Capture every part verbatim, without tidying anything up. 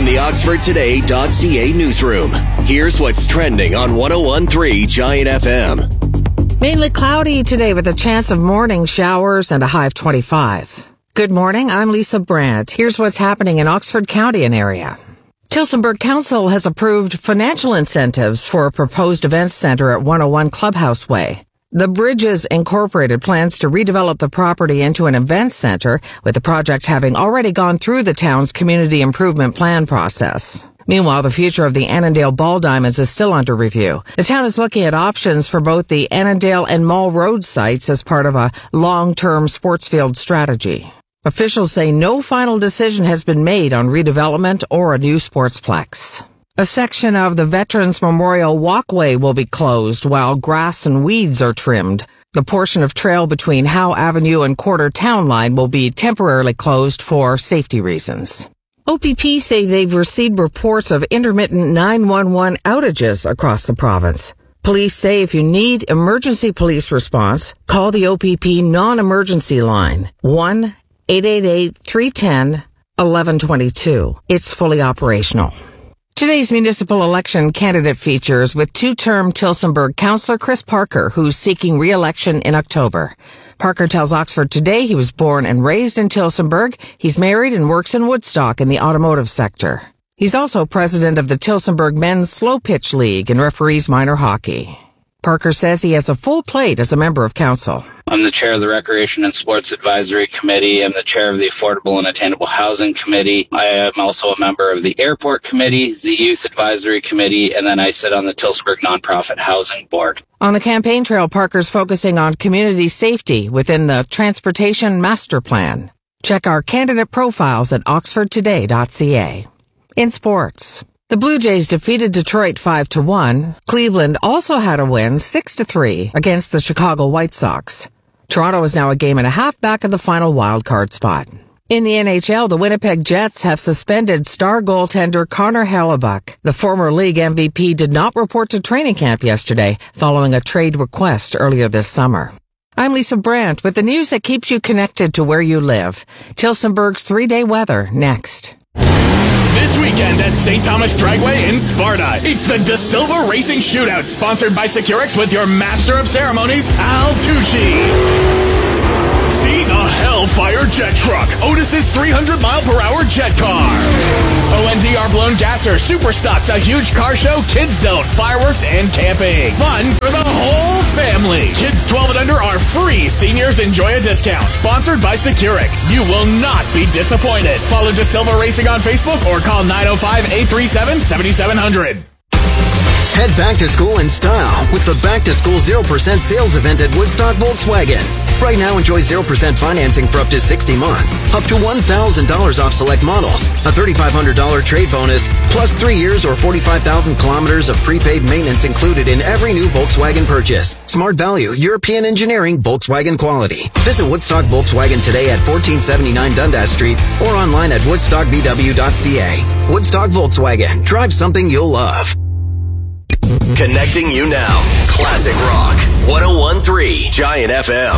From the Oxford Today dot C A newsroom, here's what's trending on one oh one point three Giant F M. Mainly cloudy today with a chance of morning showers and a high of twenty-five. Good morning, I'm Lisa Brandt. Here's what's happening in Oxford County and area. Tillsonburg Council has approved financial incentives for a proposed events center at one oh one Clubhouse Way. The Bridges Incorporated plans to redevelop the property into an events center, with the project having already gone through the town's community improvement plan process. Meanwhile, the future of the Annandale Ball Diamonds is still under review. The town is looking at options for both the Annandale and Mall Road sites as part of a long-term sports field strategy. Officials say no final decision has been made on redevelopment or a new sportsplex. A section of the Veterans Memorial Walkway will be closed while grass and weeds are trimmed. The portion of trail between Howe Avenue and Quarter Town Line will be temporarily closed for safety reasons. O P P say they've received reports of intermittent nine one one outages across the province. Police say if you need emergency police response, call the O P P non-emergency line, one eight eight eight, three one zero, one one two two. It's fully operational. Today's municipal election candidate features with two-term Tillsonburg councillor Chris Parker, who's seeking re-election in October. Parker tells Oxford Today he was born and raised in Tillsonburg. He's married and works in Woodstock in the automotive sector. He's also president of the Tillsonburg Men's Slow Pitch League and referees minor hockey. Parker says he has a full plate as a member of council. I'm the chair of the Recreation and Sports Advisory Committee. I'm the chair of the Affordable and Attainable Housing Committee. I am also a member of the Airport Committee, the Youth Advisory Committee, and then I sit on the Tillsonburg Nonprofit Housing Board. On the campaign trail, Parker's focusing on community safety within the Transportation Master Plan. Check our candidate profiles at oxford today dot c a. In sports, the Blue Jays defeated Detroit five to one. Cleveland also had a win six to three against the Chicago White Sox. Toronto is now a game and a half back of the final wildcard spot. In the N H L, the Winnipeg Jets have suspended star goaltender Connor Hellebuyck. The former league M V P did not report to training camp yesterday following a trade request earlier this summer. I'm Lisa Brandt with the news that keeps you connected to where you live. Tillsonburg's three-day weather next. This weekend at Saint Thomas Dragway in Sparta, it's the De Silva Racing Shootout, sponsored by Securix with your Master of Ceremonies, Al Tucci. See the Hellfire Jet Truck, Otis's three hundred mile per hour jet car. O N D R Blown Gasser, Super Stocks, a huge car show, Kids Zone, fireworks, and camping. Fun for the whole family. Kids twelve and under are free. Seniors enjoy a discount. Sponsored by Securix. You will not be disappointed. Follow De Silva Racing on Facebook or call nine oh five, eight three seven, seven seven zero zero. Head back to school in style with the Back to School zero percent sales event at Woodstock Volkswagen. Right now, enjoy zero percent financing for up to sixty months, up to one thousand dollars off select models, a three thousand five hundred dollars trade bonus, plus three years or forty-five thousand kilometers of prepaid maintenance included in every new Volkswagen purchase. Smart value, European engineering, Volkswagen quality. Visit Woodstock Volkswagen today at fourteen seventy-nine Dundas Street or online at woodstock v w dot c a. Woodstock Volkswagen. Drive something you'll love. Connecting you now. Classic Rock. one oh one point three Giant F M.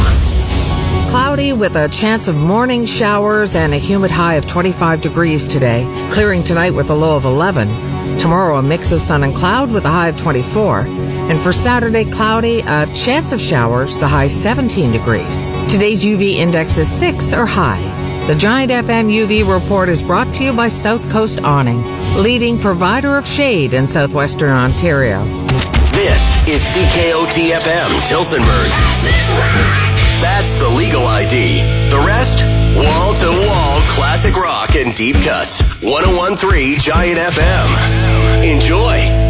Cloudy with a chance of morning showers and a humid high of twenty-five degrees today. Clearing tonight with a low of eleven. Tomorrow, a mix of sun and cloud with a high of twenty-four. And for Saturday, cloudy, a chance of showers, the high seventeen degrees. Today's U V index is six or high. The Giant F M U V report is brought to you by South Coast Awning, leading provider of shade in southwestern Ontario. This is C K O T F M, Tillsonburg. That's the legal I D. The rest, wall-to-wall classic rock and deep cuts. one oh one point three Giant F M. Enjoy.